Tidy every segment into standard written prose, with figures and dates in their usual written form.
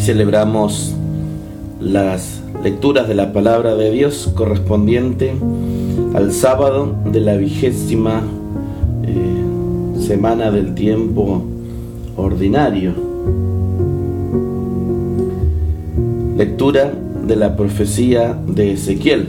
Celebramos las lecturas de la palabra de Dios correspondiente al sábado de la 20ª semana del tiempo ordinario. Lectura de la profecía de Ezequiel.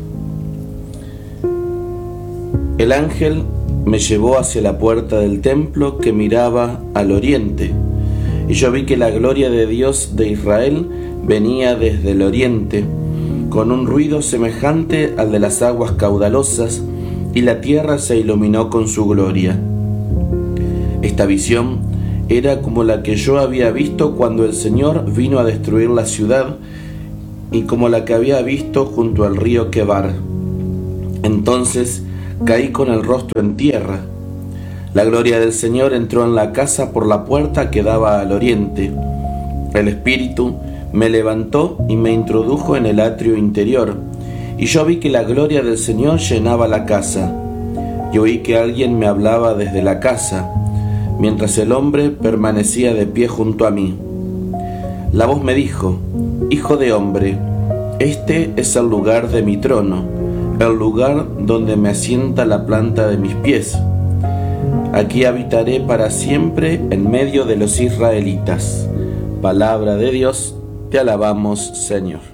El ángel me llevó hacia la puerta del templo que miraba al oriente, y yo vi que la gloria de Dios de Israel venía desde el oriente, con un ruido semejante al de las aguas caudalosas, y la tierra se iluminó con su gloria. Esta visión era como la que yo había visto cuando el Señor vino a destruir la ciudad, y como la que había visto junto al río Quebar. Entonces caí con el rostro en tierra. La gloria del Señor entró en la casa por la puerta que daba al oriente. El Espíritu me levantó y me introdujo en el atrio interior, y yo vi que la gloria del Señor llenaba la casa. Y oí que alguien me hablaba desde la casa, mientras el hombre permanecía de pie junto a mí. La voz me dijo: Hijo de hombre, este es el lugar de mi trono, el lugar donde me asienta la planta de mis pies. Aquí habitaré para siempre en medio de los israelitas. Palabra de Dios, te alabamos, Señor.